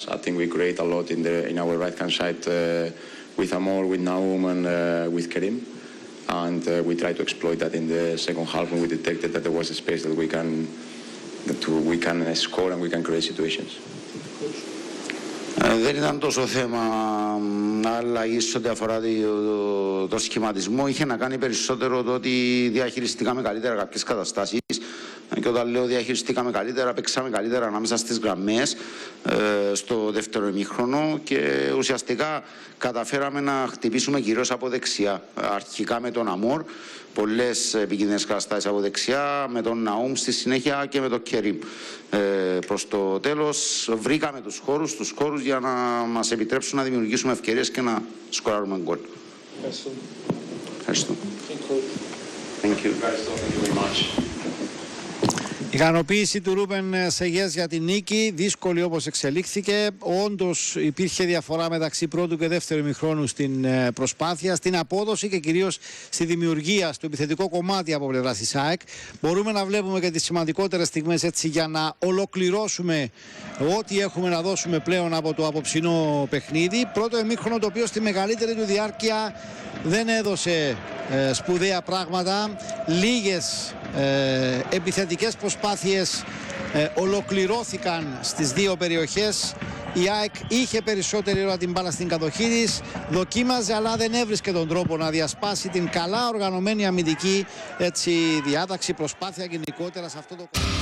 I think we create a lot in our right-hand side with Amor, with Naum, and with Kerim. And we try to exploit that in the second half when we detected that there was a space that we can score and we can create situations. Δεν ήταν τόσο θέμα αλλαγής ό,τι αφορά το σχηματισμό. Είχε να κάνει περισσότερο το ότι διαχειριστήκαμε καλύτερα κάποιες καταστάσεις. Και όταν λέω διαχειριστήκαμε καλύτερα, παίξαμε καλύτερα ανάμεσα στις γραμμές στο δεύτερο ημίχρονο και ουσιαστικά καταφέραμε να χτυπήσουμε κυρίως από δεξιά. Αρχικά με τον Αμόρ, πολλές επικίνδυνες καταστάσεις από δεξιά, με τον Ναούμ στη συνέχεια και με τον Κερίμ. Προς το τέλος βρήκαμε τους χώρους για να μας επιτρέψουν να δημιουργήσουμε ευκαιρίες και να σκοράρουμε γκολ. Ευχαριστώ. Thank you. Ικανοποίηση του Ρούμπεν Σεγές για την νίκη, δύσκολη όπως εξελίχθηκε. Όντως υπήρχε διαφορά μεταξύ πρώτου και δεύτερου ημιχρόνου στην προσπάθεια, στην απόδοση και κυρίως στη δημιουργία, στο επιθετικό κομμάτι από πλευράς της ΑΕΚ. Μπορούμε να βλέπουμε και τις σημαντικότερες στιγμές έτσι για να ολοκληρώσουμε ό,τι έχουμε να δώσουμε πλέον από το απόψινό παιχνίδι. Πρώτο ημίχρονο το οποίο στη μεγαλύτερη του διάρκεια δεν έδωσε σπουδαία πράγματα. Λίγες επιθετικές προσπάθειες ολοκληρώθηκαν στις δύο περιοχές. Η ΑΕΚ είχε περισσότερη ώρα την μπάλα στην κατοχή της, δοκίμαζε αλλά δεν έβρισκε τον τρόπο να διασπάσει την καλά οργανωμένη αμυντική διάταξη, προσπάθεια γενικότερα σε αυτό το κομμάτι.